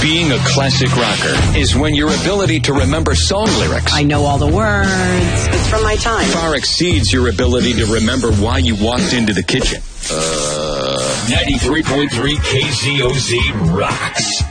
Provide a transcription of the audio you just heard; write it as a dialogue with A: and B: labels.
A: Being a classic rocker is when your ability to remember song lyrics,
B: I know all the words. It's from my time.
A: far exceeds your ability to remember why you walked into the kitchen.
C: 93.3 KZOZ rocks.